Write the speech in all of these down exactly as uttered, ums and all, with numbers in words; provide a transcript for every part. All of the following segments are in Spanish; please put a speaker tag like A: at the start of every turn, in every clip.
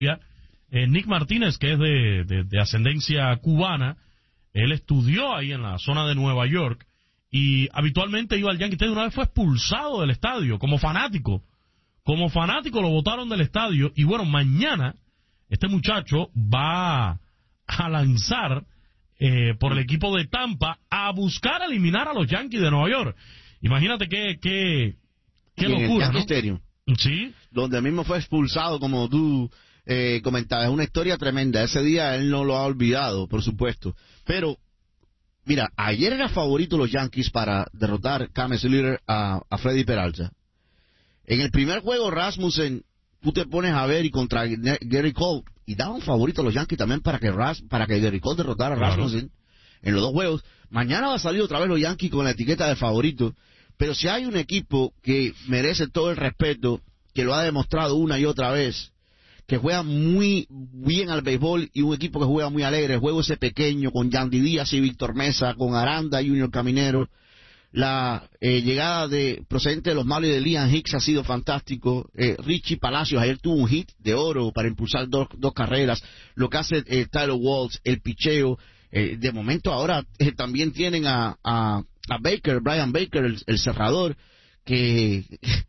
A: Eh, Nick Martínez, que es de, de, de ascendencia cubana, él estudió ahí en la zona de Nueva York y habitualmente iba al Yankee Stadium. Una vez fue expulsado del estadio como fanático. Como fanático lo botaron del estadio y bueno, mañana este muchacho va a lanzar eh, por el equipo de Tampa a buscar eliminar a los Yankees de Nueva York. Imagínate qué, qué, qué locura,
B: en el Yankee
A: ¿no?
B: Stadium,
A: sí,
B: donde mismo fue expulsado, como tú eh, comentabas. Es una historia tremenda. Ese día él no lo ha olvidado, por supuesto. Pero, mira, ayer era favorito los Yankees para derrotar Cam Slaughter a, a Freddy Peralta. En el primer juego, Rasmussen, tú te pones a ver y contra Gary Cole, y daban favorito a los Yankees también para que Ras, para que Gary Cole derrotara a Rasmussen en los dos juegos. Mañana va a salir otra vez los Yankees con la etiqueta de favorito. Pero si hay un equipo que merece todo el respeto, que lo ha demostrado una y otra vez, que juega muy bien al béisbol y un equipo que juega muy alegre, el juego ese pequeño con Yandy Díaz y Víctor Mesa, con Aranda y Junior Caminero, la eh, llegada de procedente de los Marlins de Liam Hicks ha sido fantástico. eh, Richie Palacios ayer tuvo un hit de oro para impulsar dos, dos carreras, lo que hace eh, Tyler Walsh, el picheo. Eh, de momento ahora eh, también tienen a, a, a Baker, Brian Baker, el, el cerrador, que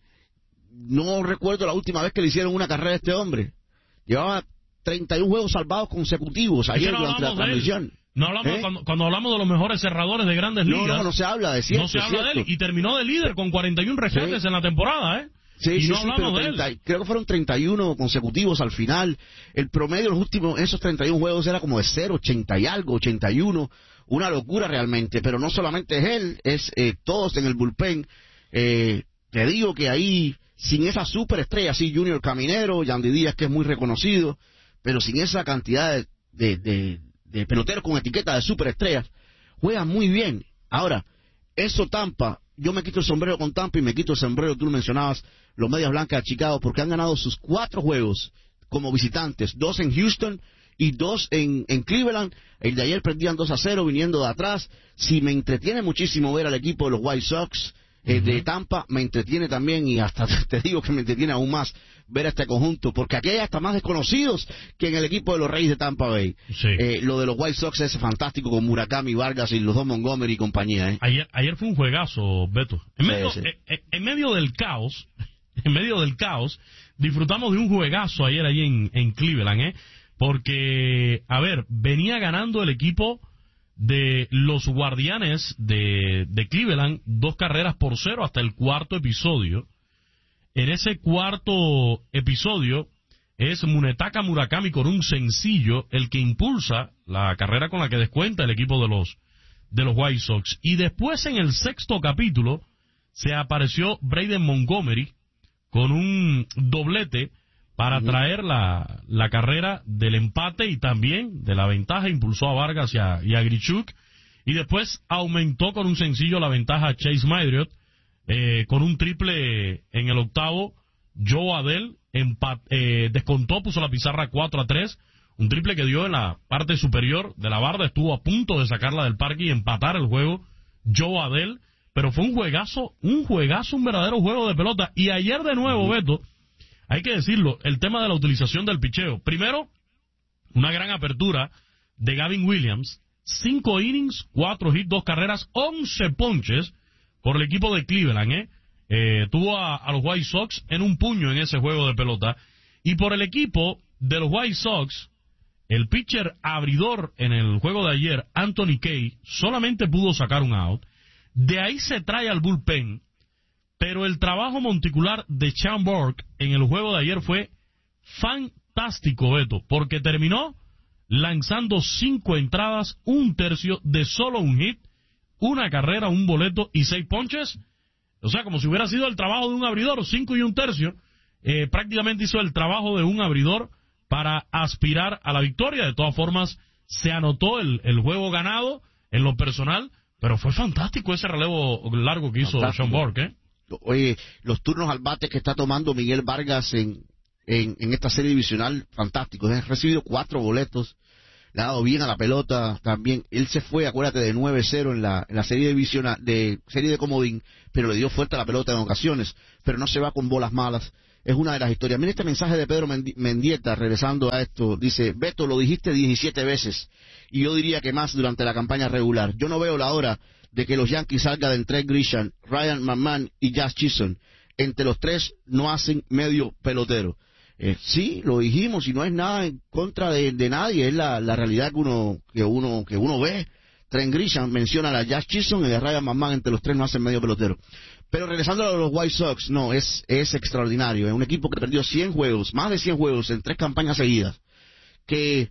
B: no recuerdo la última vez que le hicieron una carrera a este hombre. Llevaba treinta y uno juegos salvados consecutivos ayer
A: no
B: durante la transmisión.
A: No hablamos,
B: ¿Eh?
A: cuando, cuando hablamos de los mejores cerradores de Grandes Ligas.
B: No, no, no se habla de cierto,
A: No se habla
B: cierto.
A: de él. Y terminó de líder con cuarenta y uno regates sí. en la temporada, ¿eh?
B: Sí,
A: y
B: sí,
A: no
B: sí,
A: hablamos
B: pero
A: de
B: treinta,
A: él.
B: creo que fueron treinta y uno consecutivos al final. El promedio de los últimos, esos treinta y uno juegos era como de cero, ochenta y algo, ochenta y uno. Una locura realmente, pero no solamente es él, es eh, todos en el bullpen. Eh, te digo que ahí, sin esa superestrella, sí, Junior Caminero, Yandy Díaz, que es muy reconocido, pero sin esa cantidad de, de, de, de peloteros con etiqueta de superestrellas, juegan muy bien. Ahora, eso Tampa, yo me quito el sombrero con Tampa y me quito el sombrero, tú lo mencionabas, los Medias Blancas de Chicago, porque han ganado sus cuatro juegos como visitantes, dos en Houston y dos en, en Cleveland. El de ayer perdían dos a cero viniendo de atrás. Si me entretiene muchísimo ver al equipo de los White Sox eh, uh-huh. de Tampa, me entretiene también, y hasta te digo que me entretiene aún más ver a este conjunto, porque aquí hay hasta más desconocidos que en el equipo de los Reyes de Tampa Bay.
A: Sí.
B: Eh, lo de los White Sox es fantástico con Murakami, Vargas y los dos Montgomery y compañía. ¿eh?
A: Ayer, ayer fue un juegazo, Beto. En medio,
B: sí, sí.
A: En, en medio del caos, en medio del caos, disfrutamos de un juegazo ayer allí en, en Cleveland, ¿eh? Porque, a ver, venía ganando el equipo de los Guardianes de, de Cleveland dos carreras por cero hasta el cuarto episodio. En ese cuarto episodio es Munetaka Murakami con un sencillo el que impulsa la carrera con la que descuenta el equipo de los de los White Sox. Y después en el sexto capítulo se apareció Braden Montgomery con un doblete para uh-huh. traer la, la carrera del empate y también de la ventaja. Impulsó a Vargas y a, y a Grichuk, y después aumentó con un sencillo la ventaja a Chase Madriot, eh, con un triple en el octavo. Joe Adell empat, eh, descontó, puso la pizarra cuatro a tres, un triple que dio en la parte superior de la barda, estuvo a punto de sacarla del parque y empatar el juego Joe Adell, pero fue un juegazo, un juegazo, un verdadero juego de pelota. Y ayer de nuevo, uh-huh. Beto, hay que decirlo, el tema de la utilización del picheo. Primero, una gran apertura de Gavin Williams, cinco innings, cuatro hits, dos carreras, once ponches por el equipo de Cleveland, ¿eh? Eh, tuvo a, a los White Sox en un puño en ese juego de pelota. Y por el equipo de los White Sox, el pitcher abridor en el juego de ayer, Anthony Kay, solamente pudo sacar un out. De ahí se trae al bullpen. Pero el trabajo monticular de Sean Burke en el juego de ayer fue fantástico, Beto, porque terminó lanzando cinco entradas, un tercio de solo un hit, una carrera, un boleto y seis ponches. O sea, como si hubiera sido el trabajo de un abridor, cinco y un tercio. Eh, prácticamente hizo el trabajo de un abridor para aspirar a la victoria. De todas formas, se anotó el, el juego ganado en lo personal, pero fue fantástico ese relevo largo que hizo fantástico. Sean Burke, ¿eh?
B: Oye, los turnos al bate que está tomando Miguel Vargas en, en, en esta serie divisional, fantástico. Ha recibido cuatro boletos, le ha dado bien a la pelota también. Él se fue, acuérdate, de nueve cero en la, en la serie divisional, de serie de comodín, pero le dio fuerte a la pelota en ocasiones, pero no se va con bolas malas. es una de las historias. Mira este mensaje de Pedro Mendieta, regresando a esto. Dice, Beto, lo dijiste diecisiete veces, y yo diría que más durante la campaña regular. Yo no veo la hora de que los Yankees salgan de Trent Grisham, Ryan McMahon y Jazz Chisholm. Entre los tres no hacen medio pelotero. Eh, sí, lo dijimos, y no es nada en contra de, de nadie, es la, la realidad que uno, que uno, que uno ve. Trent Grisham menciona a la Jazz Chisholm y a Ryan McMahon, entre los tres no hacen medio pelotero. Pero regresando a los White Sox, no, es, es extraordinario. Es un equipo que perdió cien juegos, más de cien juegos en tres campañas seguidas. Que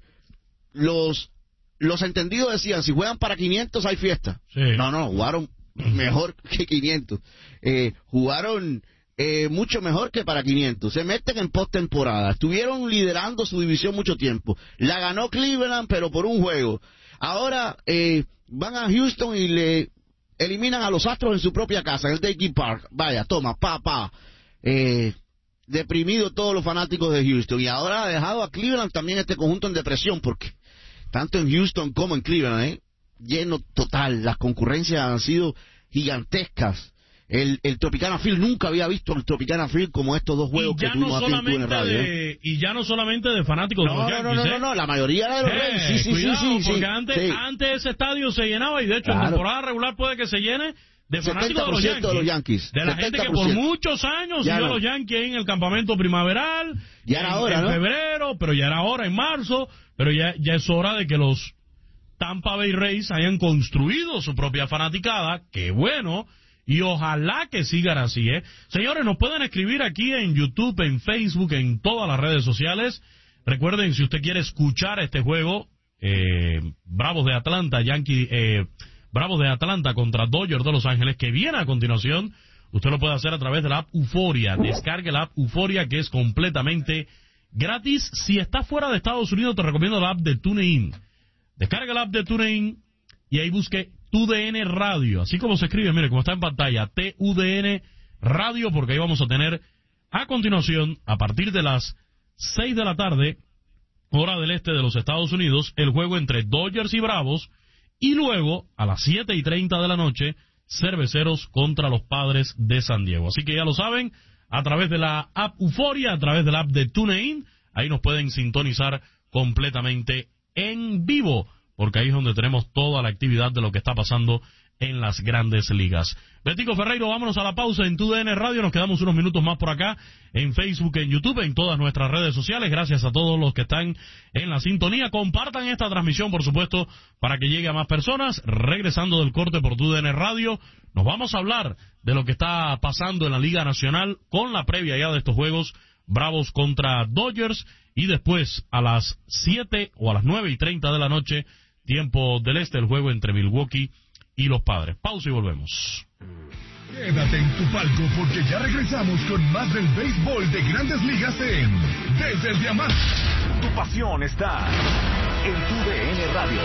B: los, los entendidos decían, si juegan para quinientos hay fiesta.
A: Sí.
B: No, no, jugaron mejor que quinientos. Eh, jugaron eh, mucho mejor que para quinientos. Se meten en postemporada. Estuvieron liderando su división mucho tiempo. La ganó Cleveland, pero por un juego. Ahora eh, van a Houston y le eliminan a los Astros en su propia casa, en el Daisy Park. Vaya, toma, pa, pa. Eh, deprimido todos los fanáticos de Houston. Y ahora ha dejado a Cleveland también este conjunto en depresión, porque tanto en Houston como en Cleveland, ¿eh? lleno total. Las concurrencias han sido gigantescas. El, el Tropicana Field, nunca había visto el Tropicana Field como estos dos juegos que tuvimos
A: no
B: aquí en Tú en Radio.
A: De, ¿eh? Y ya no solamente de fanáticos
B: no,
A: de los
B: no,
A: Yankees,
B: no, no,
A: ¿eh?
B: no, no, la mayoría de los
A: eh,
B: Reyes, sí, sí,
A: cuidado,
B: sí, sí,
A: porque
B: sí,
A: antes,
B: sí.
A: antes ese estadio se llenaba, y de hecho
B: claro.
A: en temporada regular puede que se llene de fanáticos de los, Yankees,
B: de los Yankees.
A: de la gente que por muchos años
B: ya
A: siguió
B: no.
A: a los Yankees en el campamento primaveral,
B: ya era
A: en,
B: hora,
A: en
B: ¿no?
A: febrero, pero ya era hora en marzo, pero ya, ya es hora de que los Tampa Bay Rays hayan construido su propia fanaticada. Qué bueno. Y ojalá que sigan así, ¿eh? Señores, nos pueden escribir aquí en YouTube, en Facebook, en todas las redes sociales. Recuerden, si usted quiere escuchar este juego, eh, Bravos de Atlanta, Yankee, eh, Bravos de Atlanta contra Dodgers de Los Ángeles, que viene a continuación, usted lo puede hacer a través de la app Euforia. Descargue la app Euforia, que es completamente gratis. Si está fuera de Estados Unidos, te recomiendo la app de TuneIn. Descargue la app de TuneIn y ahí busque T U D N Radio, así como se escribe, mire, como está en pantalla, T U D N Radio, porque ahí vamos a tener a continuación, a partir de las seis de la tarde, hora del este de los Estados Unidos, el juego entre Dodgers y Bravos, y luego, a las siete y treinta de la noche, Cerveceros contra los Padres de San Diego. Así que ya lo saben, a través de la app Euforia, a través de la app de TuneIn, ahí nos pueden sintonizar completamente en vivo, porque ahí es donde tenemos toda la actividad de lo que está pasando en las grandes ligas. Betico Ferreiro, vámonos a la pausa en T U D N Radio. Nos quedamos unos minutos más por acá en Facebook, en YouTube, en todas nuestras redes sociales. Gracias a todos los que están en la sintonía. Compartan esta transmisión, por supuesto, para que llegue a más personas. Regresando del corte por T U D N Radio, nos vamos a hablar de lo que está pasando en la Liga Nacional con la previa ya de estos juegos, Bravos contra Dodgers, y después a las siete o a las nueve y treinta de la noche, tiempo del este, el juego entre Milwaukee y los Padres. Pausa y volvemos.
C: Quédate en tu palco, porque ya regresamos con más del béisbol de Grandes Ligas en Desde el Diamante.
D: Tu pasión está en T U D N Radio.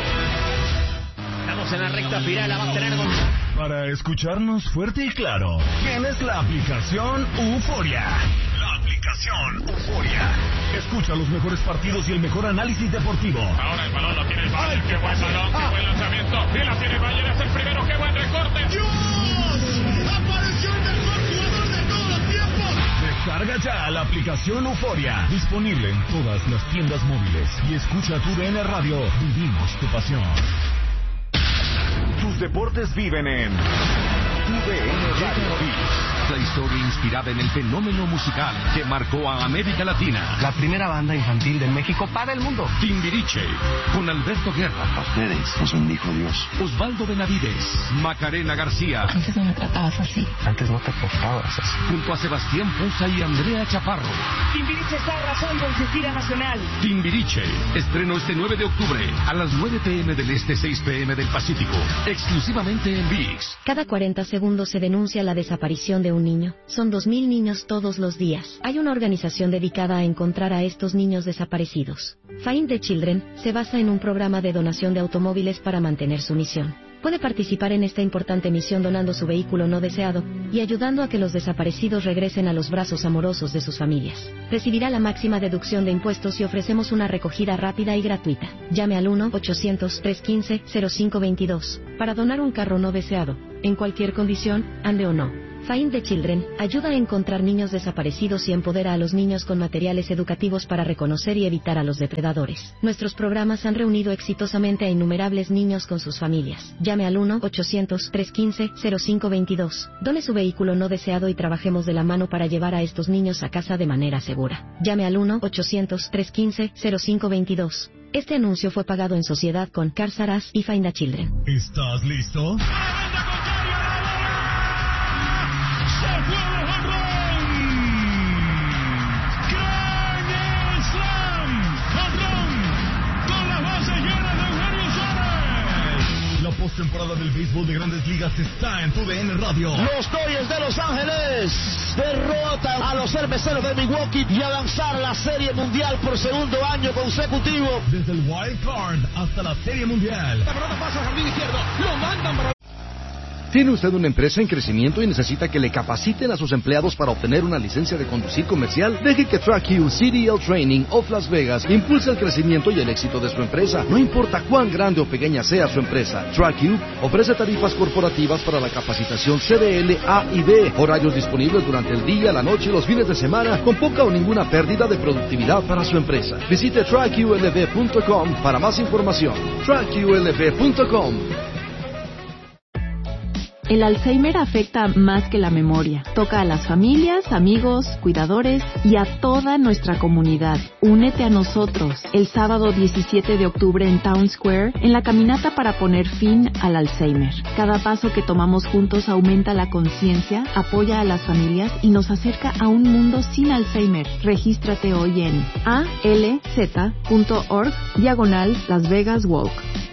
E: Estamos en la recta final, la va a tener con...
C: Para escucharnos fuerte y claro, tienes la aplicación Euforia. La aplicación Euforia. Escucha los mejores partidos y el mejor análisis deportivo.
F: Ahora el balón lo tiene el Valle. Qué buen balón, qué buen lanzamiento. Y la tiene el Valle, es el primero. Qué buen recorte.
C: ¡Dios! ¡Apareció el mejor jugador de todos los tiempos! Descarga ya la aplicación Euforia. Disponible en todas las tiendas móviles. Y escucha T U D N Radio. Vivimos tu pasión.
D: Tus deportes viven en T U D N Radio.
G: La historia inspirada en el fenómeno musical que marcó a América Latina.
H: La primera banda infantil de México para el mundo.
G: Timbiriche, con Alberto Guerra.
H: Ustedes no son hijo de Dios.
G: Osvaldo Benavides, Macarena García.
I: Antes no me tratabas así.
H: Antes no te portabas así.
G: Junto a Sebastián Poza y Andrea Chaparro.
J: Timbiriche está arrasando en su gira nacional.
G: Timbiriche, estreno este nueve de octubre a las nueve pe eme del Este, seis pe eme del Pacífico, exclusivamente en V I X.
K: Cada cuarenta segundos se denuncia la desaparición de un niño. Son dos mil niños todos los días. Hay una organización dedicada a encontrar a estos niños desaparecidos. Find the Children se basa en un programa de donación de automóviles para mantener su misión. Puede participar en esta importante misión donando su vehículo no deseado y ayudando a que los desaparecidos regresen a los brazos amorosos de sus familias. Recibirá la máxima deducción de impuestos y ofrecemos una recogida rápida y gratuita. Llame al uno ochocientos, trescientos quince, cero cinco veintidós para donar un carro no deseado, en cualquier condición, ande o no. Find the Children ayuda a encontrar niños desaparecidos y empodera a los niños con materiales educativos para reconocer y evitar a los depredadores. Nuestros programas han reunido exitosamente a innumerables niños con sus familias. Llame al uno ochocientos, trescientos quince, cero cinco veintidós. Done su vehículo no deseado y trabajemos de la mano para llevar a estos niños a casa de manera segura. Llame al uno ochocientos, trescientos quince, cero cinco veintidós. Este anuncio fue pagado en sociedad con Cars R Us y Find the Children.
C: ¿Estás listo? La postemporada del béisbol de Grandes Ligas está en tu D N Radio.
B: Los Dodgers de Los Ángeles derrotan a los cerveceros de Milwaukee y avanzar a la Serie Mundial por segundo año consecutivo.
C: Desde el Wild Card hasta la Serie Mundial.
B: La pelota pasa al jardín izquierdo. Lo mandan para...
I: ¿Tiene usted una empresa en crecimiento y necesita que le capaciten a sus empleados para obtener una licencia de conducir comercial? Deje que TrackU C D L Training of Las Vegas impulse el crecimiento y el éxito de su empresa. No importa cuán grande o pequeña sea su empresa, TrackU ofrece tarifas corporativas para la capacitación C D L, A y B, horarios disponibles durante el día, la noche y los fines de semana, con poca o ninguna pérdida de productividad para su empresa. Visite track U L V punto com para más información. track U L V punto com.
L: El Alzheimer afecta más que la memoria. Toca a las familias, amigos, cuidadores y a toda nuestra comunidad. Únete a nosotros el sábado diecisiete de octubre en Town Square en la caminata para poner fin al Alzheimer. Cada paso que tomamos juntos aumenta la conciencia, apoya a las familias y nos acerca a un mundo sin Alzheimer. Regístrate hoy en alz.org diagonal Las Vegas Walk.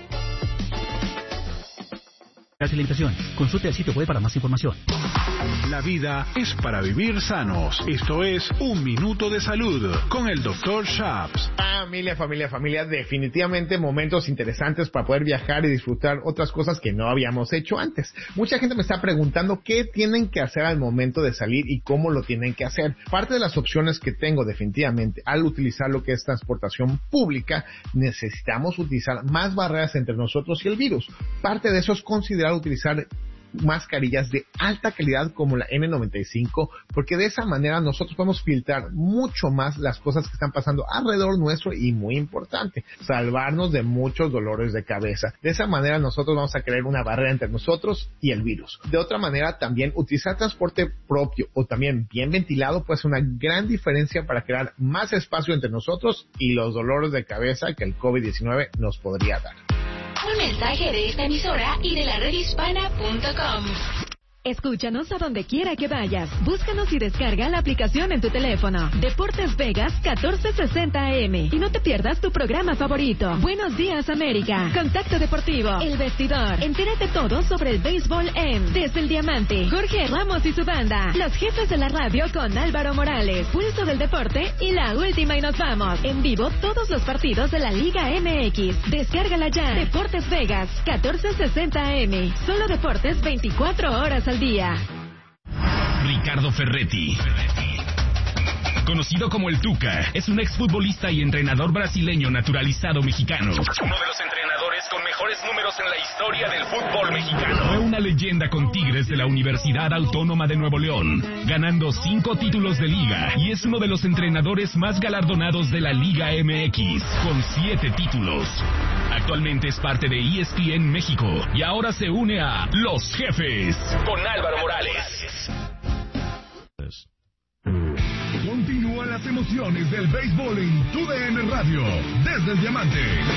M: Gracias la invitación. Consulte el sitio web para más información.
N: La vida es para vivir sanos. Esto es Un Minuto de Salud con el doctor Shaps.
O: Familia, familia, familia, definitivamente momentos interesantes para poder viajar y disfrutar otras cosas que no habíamos hecho antes. Mucha gente me está preguntando qué tienen que hacer al momento de salir y cómo lo tienen que hacer. Parte de las opciones que tengo definitivamente al utilizar lo que es transportación pública, necesitamos utilizar más barreras entre nosotros y el virus. Parte de eso es considerar utilizar mascarillas de alta calidad como la N noventa y cinco, porque de esa manera nosotros podemos filtrar mucho más las cosas que están pasando alrededor nuestro y, muy importante, salvarnos de muchos dolores de cabeza. De esa manera nosotros vamos a crear una barrera entre nosotros y el virus. De otra manera, también utilizar transporte propio o también bien ventilado puede ser una gran diferencia para crear más espacio entre nosotros y los dolores de cabeza que el COVID diecinueve nos podría dar.
P: Un mensaje de esta emisora y de la red hispana punto com.
Q: Escúchanos a donde quiera que vayas. Búscanos y descarga la aplicación en tu teléfono. Deportes Vegas catorce sesenta A M. Y no te pierdas tu programa favorito. Buenos días, América. Contacto Deportivo. El Vestidor. Entérate todo sobre el béisbol en Desde el Diamante. Jorge Ramos y su banda. Los jefes de la radio con Álvaro Morales. Pulso del Deporte y la última y nos vamos. En vivo todos los partidos de la Liga M X. Descárgala ya. Deportes Vegas catorce sesenta A M. Solo deportes veinticuatro horas al día.
G: Ricardo Ferretti, conocido como el Tuca, es un exfutbolista y entrenador brasileño naturalizado mexicano. Uno de los entrenadores con mejores números en la historia del fútbol mexicano. Fue una leyenda con Tigres de la Universidad Autónoma de Nuevo León, ganando cinco títulos de liga, y es uno de los entrenadores más galardonados de la Liga M X, con siete títulos. Actualmente es parte de E S P N México y ahora se une a Los Jefes con Álvaro Morales.
C: Continúan las emociones del béisbol en tu D N Radio, desde el Diamante.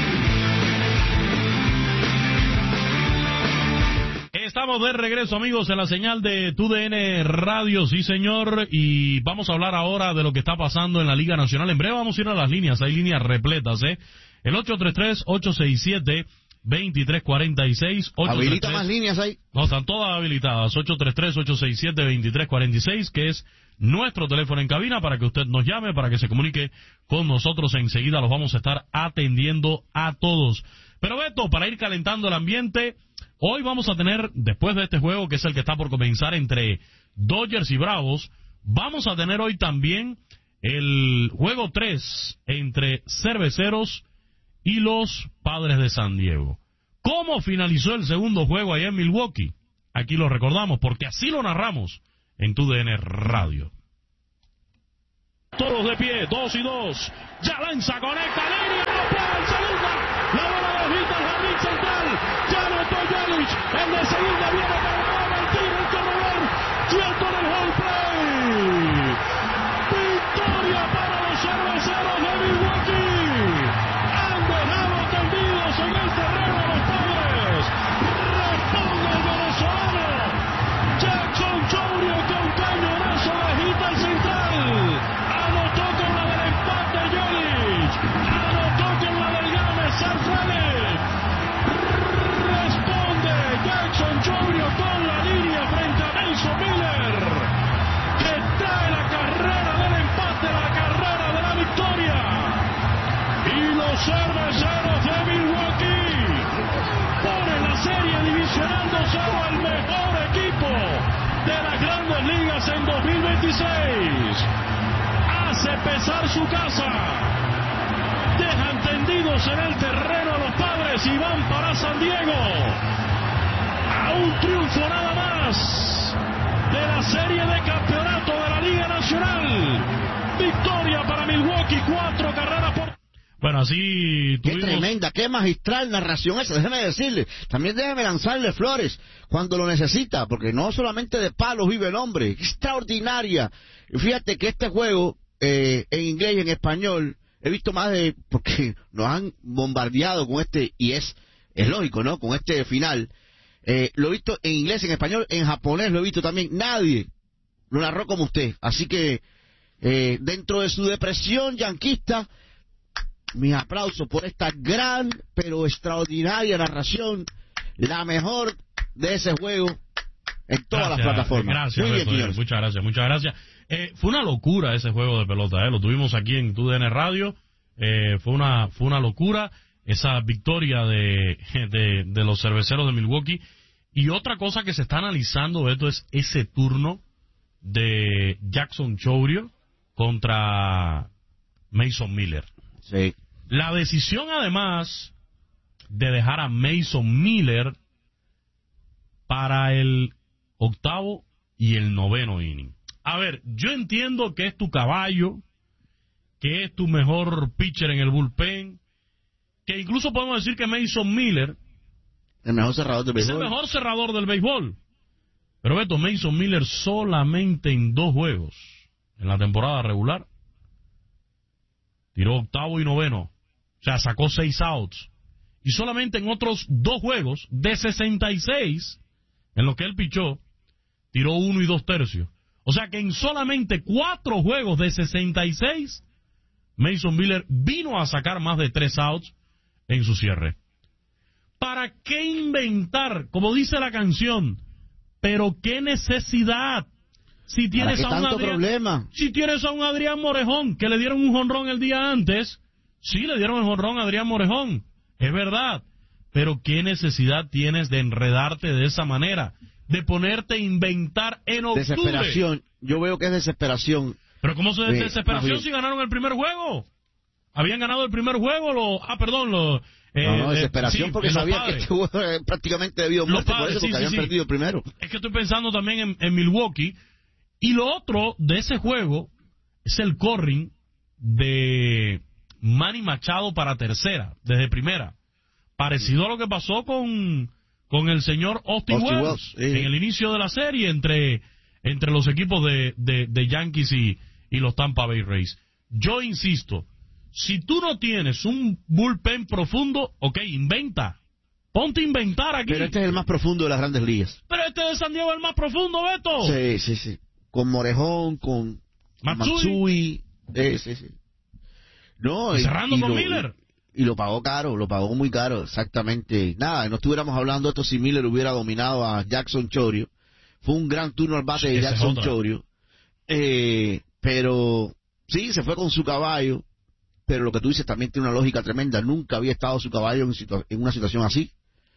A: Estamos de regreso, amigos, en la señal de tu D N Radio, sí señor, y vamos a hablar ahora de lo que está pasando en la Liga Nacional. En breve vamos a ir a las líneas, hay líneas repletas, ¿eh? El ocho tres tres, ocho seis siete, dos tres cuatro seis.
B: ¿Habilita más líneas ahí?
A: No, están todas habilitadas. ocho tres tres, ocho seis siete, dos tres cuatro seis, que es nuestro teléfono en cabina para que usted nos llame, para que se comunique con nosotros. Enseguida los vamos a estar atendiendo a todos. Pero Beto, para ir calentando el ambiente, hoy vamos a tener, después de este juego que es el que está por comenzar entre Dodgers y Bravos, vamos a tener hoy también el juego tres entre Cerveceros y los Padres de San Diego. ¿Cómo finalizó el segundo juego allá en Milwaukee? Aquí lo recordamos, porque así lo narramos en tu D N Radio.
F: Todos de pie, dos y dos. Ya lanza, conecta, línea, no para el segunda. La bola de Vita al jardín central. Ya anotó Yelich. El de segunda viene para la bola, el tiro, el corredor. Suelto del home play. Victoria para los cerveceros de Milwaukee. Han dejado tendidos en el terreno a los Padres. Responde el venezolano. Jackson Chourio con cañonazo de Vita al central. Anotó con la del empate Yelich. Anotó con la del gane Sarfrelec. Responde Jackson Chourio con la línea frente a Mason Miller, que trae la carrera del empate, la carrera de la victoria. Y los cerveceros de Milwaukee ponen la serie divisional dos a cero al mejor equipo de las grandes ligas en dos mil veintiséis. Hace pesar su casa. Dejan tendidos en el terreno a los Padres y van para San Diego. A un triunfo nada más de la serie de campeonato de la Liga Nacional. Victoria para Milwaukee, cuatro carreras por...
A: Bueno, así
B: Qué
A: tuvimos...
B: tremenda, qué magistral narración esa, déjeme decirle. También déjeme lanzarle flores cuando lo necesita, porque no solamente de palos vive el hombre. Extraordinaria. Y fíjate que este juego, eh, en inglés y en español, he visto más de... porque nos han bombardeado con este, y es, es lógico, ¿no? Con este final. Eh, lo he visto en inglés, en español, en japonés lo he visto también. Nadie lo narró como usted. Así que, eh, dentro de su depresión yanquista, mis aplausos por esta gran pero extraordinaria narración, la mejor de ese juego en todas
A: Gracias,
B: las plataformas.
A: Gracias,
B: Muy bien,
A: Beto, muchas gracias, muchas gracias. Eh, fue una locura ese juego de pelota, eh, lo tuvimos aquí en tu D N Radio, eh, fue una fue una locura esa victoria de, de, de los cerveceros de Milwaukee. Y otra cosa que se está analizando, Beto, es ese turno de Jackson Chourio contra Mason Miller.
B: Sí.
A: La decisión, además, de dejar a Mason Miller para el octavo y el noveno inning. A ver, yo entiendo que es tu caballo, que es tu mejor pitcher en el bullpen, que incluso podemos decir que Mason Miller
B: el mejor cerrador del béisbol.
A: Es el mejor cerrador del béisbol. Pero Beto, Mason Miller solamente en dos juegos en la temporada regular tiró octavo y noveno. O sea, sacó seis outs. Y solamente en otros dos juegos de sesenta y seis en los que él pichó, tiró uno y dos tercios. O sea que en solamente cuatro juegos de sesenta y seis, Mason Miller vino a sacar más de tres outs en su cierre. ¿Para qué inventar? Como dice la canción, pero qué necesidad. Si tienes a un Adrián,
B: problema?
A: Si tienes a un Adrián Morejón, que le dieron un jonrón el día antes, sí le dieron el jonrón a Adrián Morejón, es verdad, pero qué necesidad tienes de enredarte de esa manera, de ponerte a inventar en octubre.
B: Desesperación, yo veo que es desesperación.
A: Pero ¿cómo se
B: eh,
A: desesperación si ganaron el primer juego? Habían ganado el primer juego, lo, ah, perdón, lo... Eh,
B: no, no, desesperación
A: eh, sí,
B: porque sabía que este juego era prácticamente debido a muerte, por eso, porque sí, habían sí, perdido
A: sí.
B: primero.
A: Es que estoy pensando también en, en Milwaukee. Y lo otro de ese juego es el corring de Manny Machado para tercera, desde primera. Parecido a lo que pasó con, con el señor Austin,
B: Austin
A: Wells,
B: Wells sí.
A: en el inicio de la serie entre, entre los equipos de, de, de Yankees y, y los Tampa Bay Rays. Yo insisto, si tú no tienes un bullpen profundo, ok, inventa. Ponte a inventar aquí.
B: Pero este es el más profundo de las grandes ligas.
A: Pero este de San Diego es el más profundo, Beto.
B: Sí, sí, sí. Con Morejón, con
A: Matsui.
B: Matsui. Eh, sí, sí. No, y,
A: cerrando
B: y
A: con
B: lo,
A: Miller.
B: Y, y lo pagó caro, lo pagó muy caro, exactamente. Nada, no estuviéramos hablando de esto si Miller hubiera dominado a Jackson Chourio. Fue un gran turno al bate de Jackson Chourio. Eh, pero sí, se fue con su caballo. Pero lo que tú dices también tiene una lógica tremenda. Nunca había estado su caballo en, situa- en una situación así.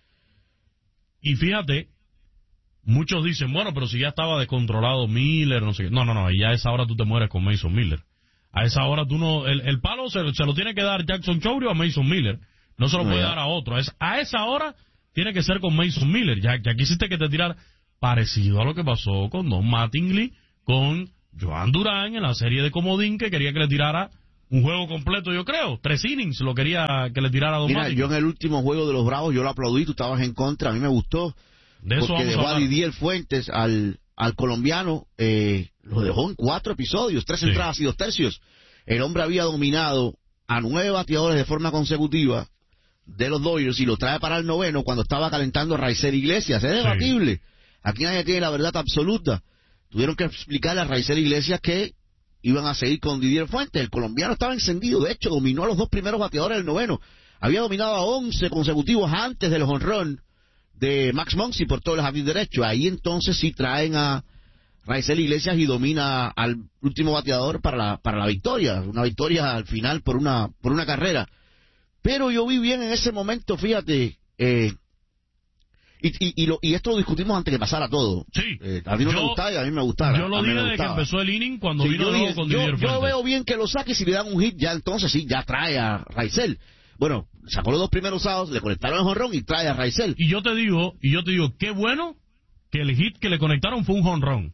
A: Y fíjate, muchos dicen, bueno, pero si ya estaba descontrolado Miller, no sé qué. No, no, no, y a esa hora tú te mueres con Mason Miller. A esa hora tú no... El, el palo se, se lo tiene que dar Jackson Chourio a Mason Miller. No se lo
B: No,
A: puede
B: ya.
A: dar a otro. Es, a esa hora tiene que ser con Mason Miller. Ya, ya quisiste que te tirar parecido a lo que pasó con Don Mattingly, con Joan Durán en la serie de comodín, que quería que le tirara un juego completo, yo creo. Tres innings lo quería que le tirara a Don
B: Mira,
A: Mattingly.
B: yo en el último juego de los Bravos, yo lo aplaudí, tú estabas en contra, a mí me gustó.
A: De eso
B: porque
A: vamos
B: dejó
A: a
B: a
A: hablar.
B: Didier Fuentes, al, al colombiano, eh, lo dejó en cuatro episodios, tres
A: Sí.
B: entradas y dos tercios. El hombre había dominado a nueve bateadores de forma consecutiva de los Dodgers y lo trae para el noveno cuando estaba calentando a Raisel Iglesias. Es debatible. Sí. Aquí nadie tiene la verdad absoluta. Tuvieron que explicarle a Raisel Iglesias que iban a seguir con Didier Fuentes. El colombiano estaba encendido. De hecho, dominó a los dos primeros bateadores del noveno. Había dominado a once consecutivos antes del jonrón de Max Muncy por todo el jardín derecho. Ahí entonces sí traen a Raisel Iglesias y domina al último bateador para la, para la victoria. Una victoria al final por una, por una carrera. Pero yo vi bien en ese momento, fíjate, eh, y, y, y, lo, y esto lo discutimos antes que pasara todo.
A: Sí.
B: Eh, a ti no
A: yo,
B: te gustaba y a mí me gustaba.
A: Yo lo dije desde que empezó el inning cuando
B: sí,
A: vino
B: yo,
A: luego
B: dije,
A: con
B: yo,
A: Didier Fuentes.
B: Yo veo bien que lo saque, si le dan un hit, ya entonces sí, ya trae a Raisel. Bueno, sacó los dos primeros outs, le conectaron el jonrón y trae a Raisel.
A: Y yo te digo, y yo te digo, qué bueno que el hit que le conectaron fue un jonrón.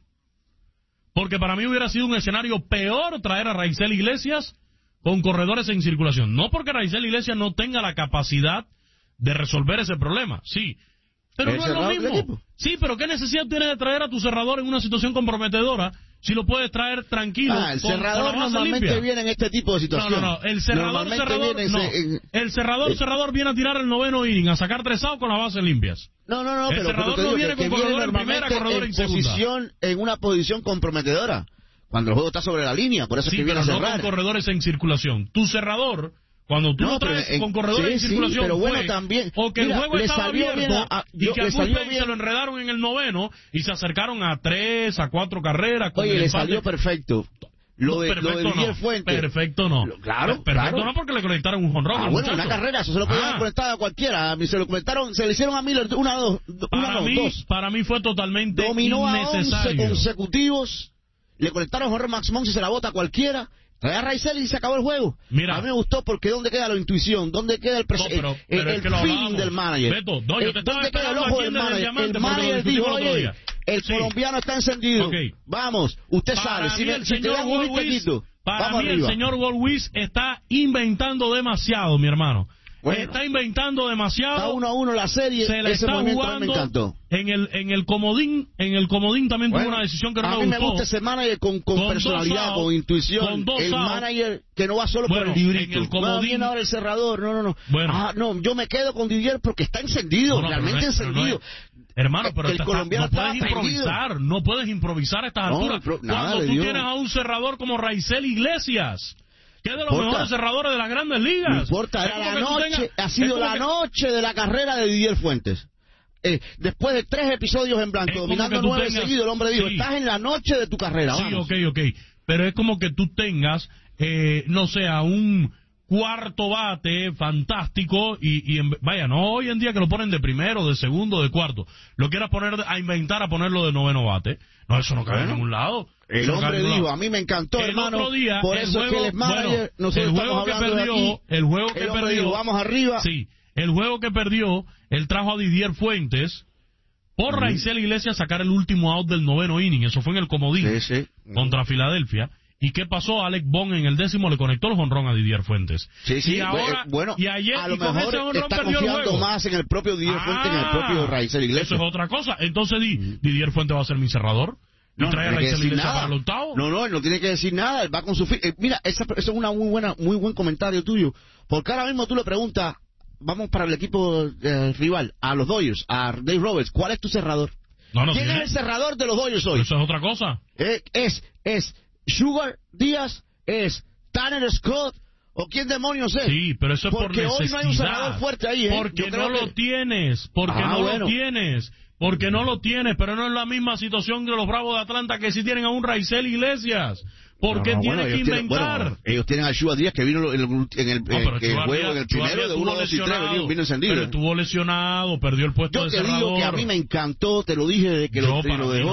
A: Porque para mí hubiera sido un escenario peor traer a Raisel Iglesias con corredores en circulación. No porque Raisel Iglesias no tenga la capacidad de resolver ese problema, sí. Pero no es lo mismo. Sí, pero ¿qué necesidad tienes de traer a tu cerrador en una situación comprometedora si lo puedes traer tranquilo?
B: Ah, el
A: con,
B: cerrador
A: con la base
B: normalmente
A: limpia?
B: viene en este tipo de situaciones.
A: No, no, no. El cerrador, cerrador,
B: viene
A: no.
B: ese, en,
A: el cerrador,
B: eh,
A: cerrador viene a tirar el noveno inning, a sacar tres outs con las bases limpias.
B: No, no, no,
A: el
B: pero,
A: cerrador
B: pero
A: no
B: te
A: viene
B: digo que,
A: con
B: que
A: corredor
B: viene
A: en primera, corredor en,
B: en
A: segunda.
B: posición, en una posición comprometedora, cuando el juego está sobre la línea, por eso
A: sí,
B: es que viene a
A: pero
B: cerrar.
A: No con corredores en circulación. Tu cerrador, cuando tú
B: no,
A: lo traes
B: en,
A: con corredores
B: sí,
A: en circulación,
B: sí, pero bueno,
A: fue,
B: también,
A: o que
B: mira,
A: el juego estaba abierto
B: a, a,
A: y
B: yo,
A: que a
B: Bullpen
A: se lo enredaron en el noveno y se acercaron a tres, a cuatro carreras. Con
B: Oye,
A: el
B: le
A: empate.
B: salió perfecto. Lo de,
A: perfecto
B: lo de Didier
A: no,
B: Fuentes.
A: Perfecto no.
B: Lo, claro,
A: perfecto
B: claro.
A: no porque le conectaron un jonrón.
B: Ah, bueno, una carrera, eso se lo podían ah. conectar a cualquiera. A mí se lo conectaron, se le hicieron a Miller una, dos,
A: para
B: una,
A: mí,
B: dos.
A: Para mí fue totalmente
B: Dominó
A: innecesario.
B: a once consecutivos, le conectaron a jonrón Max Muncy y se la bota a cualquiera. Trae a Raisel y se acabó el juego.
A: Mira,
B: a mí me gustó porque ¿dónde queda la intuición? ¿Dónde queda el,
A: no, pero, pero
B: el,
A: es
B: el
A: que lo
B: feeling
A: hablamos.
B: del manager?
A: Beto, no, yo te
B: ¿Dónde queda el ojo del manager? El, el manager dijo, oye, el sí. colombiano está encendido. Okay. Vamos, usted
A: para
B: sale. Si, me, si te
A: dan
B: un quito,
A: Para
B: vamos
A: mí
B: arriba.
A: el señor Golwis está inventando demasiado, mi hermano.
B: Bueno,
A: está inventando demasiado.
B: Está uno a uno la serie.
A: Se le
B: ese
A: está jugando
B: me encantó.
A: En el, en el comodín, en el comodín también bueno, tuvo una decisión que no me
B: gustó. A mí me gusta ese manager con, con, con personalidad, out, con intuición.
A: Con
B: el
A: out.
B: manager que no va solo
A: bueno,
B: por el librito.
A: En el comodín,
B: no, ahora el cerrador. No, no, no.
A: Bueno.
B: Ah, no, yo me quedo con Didier porque está encendido, no, no, realmente no es, encendido.
A: No Hermano, pero
B: el
A: está,
B: colombiano
A: no puedes
B: está
A: improvisar,
B: prendido.
A: no puedes improvisar a estas
B: no,
A: alturas.
B: Pero, nada,
A: cuando tú
B: Dios.
A: tienes a un cerrador como Raisel Iglesias, que es de los
B: importa.
A: mejores cerradores de las grandes ligas.
B: No importa, era la noche, tengas, ha sido la que... noche de la carrera de Didier Fuentes. Eh, después de tres episodios en blanco, dominando nueve tengas... seguidos, el hombre dijo, sí. estás en la noche de tu carrera.
A: Sí,
B: vamos.
A: ok, ok. Pero es como que tú tengas, eh, no sé, a un cuarto bate fantástico y, y en, vaya, no hoy en día que lo ponen de primero, de segundo, de cuarto. Lo quieras poner a inventar a ponerlo de noveno bate. No, eso no cabe bueno. en ningún lado.
B: El hombre dijo, a mí me encantó,
A: el
B: hermano,
A: otro día,
B: por eso
A: juego,
B: es que el manager,
A: bueno,
B: nosotros
A: el juego
B: estamos
A: que
B: hablando
A: perdió,
B: de aquí,
A: el juego que
B: el hombre
A: perdió,
B: dijo, vamos arriba.
A: Sí, el juego que perdió, él trajo a Didier Fuentes por uh-huh. Raisel Iglesias sacar el último out del noveno inning, eso fue en el comodín
B: sí, sí. Uh-huh.
A: contra Filadelfia. ¿Y qué pasó? Alec Bohm en el décimo le conectó el jonrón a Didier Fuentes.
B: Sí, sí,
A: y ahora,
B: bueno,
A: y ayer,
B: a lo
A: y con
B: mejor
A: ese jonrón
B: está
A: perdió el
B: confiando
A: juego.
B: más en el propio Didier
A: ah,
B: Fuentes que en el propio Raisel Iglesias.
A: Eso es otra cosa. Entonces di, uh-huh. Didier Fuentes va a ser mi cerrador.
B: No,
A: ¿Y trae
B: no
A: a Raisel Iglesias para el octavo?
B: No, no, él no tiene que decir nada, él va con su... Fi- eh, mira, esa, eso es una muy buena, muy buen comentario tuyo, porque ahora mismo tú le preguntas, vamos para el equipo eh, rival, a los Dodgers, a Dave Roberts, ¿cuál es tu cerrador?
A: No, no,
B: ¿Quién
A: tiene?
B: es el cerrador de los Dodgers hoy?
A: Eso es otra cosa.
B: Eh, es, es Sugar Díaz, es Tanner Scott, ¿o quién demonios es?
A: Sí, pero eso es
B: porque
A: por necesidad.
B: Porque hoy no hay un cerrador fuerte ahí, ¿eh?
A: Porque
B: Yo
A: no
B: creo
A: lo
B: que...
A: tienes, porque
B: ah,
A: no
B: bueno.
A: lo tienes. Porque no lo tienes, pero no es la misma situación de los Bravos de Atlanta que si tienen a un Raisel Iglesias. ¿Por qué
B: no, no,
A: tienes
B: bueno,
A: que inventar?
B: Tienen, bueno, ellos tienen a Shua Díaz que vino en el, en el, no,
A: no,
B: que el juego, en el primero de uno, dos y tres, vino, vino encendido.
A: Pero estuvo lesionado, perdió el puesto
B: Yo
A: de
B: te
A: cerrador.
B: digo que a mí me encantó, te lo dije desde que
A: Yo,
B: lo,
A: para
B: lo dejó.
A: No.